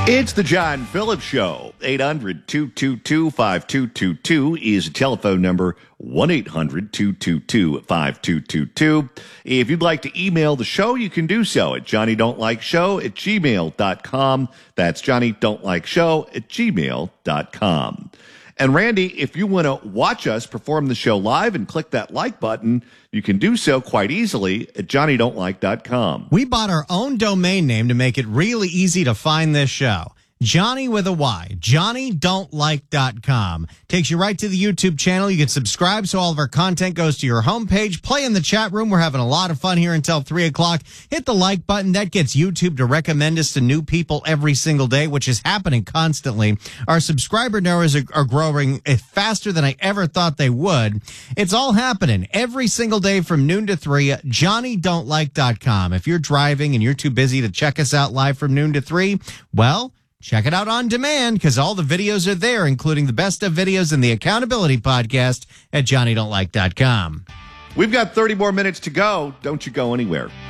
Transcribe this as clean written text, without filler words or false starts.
It's the John Phillips Show. 800-222-5222 is a telephone number. 1-800-222-5222. If you'd like to email the show, you can do so at johnnydontlikeshow@gmail.com. That's johnnydontlikeshow@gmail.com. And Randy, if you want to watch us perform the show live and click that like button, you can do so quite easily at johnnydontlik.com. We bought our own domain name to make it really easy to find this show. Johnny with a Y, JohnnyDon'tLike.com. Takes you right to the YouTube channel. You can subscribe so all of our content goes to your homepage. Play in the chat room. We're having a lot of fun here until 3 o'clock. Hit the like button. That gets YouTube to recommend us to new people every single day, which is happening constantly. Our subscriber numbers are growing faster than I ever thought they would. It's all happening every single day from noon to 3 at JohnnyDon'tLike.com. If you're driving and you're too busy to check us out live from noon to 3, well, check it out on demand because all the videos are there, including the best of videos and the accountability podcast at JohnnyDon'tLike.com. We've got 30 more minutes to go. Don't you go anywhere.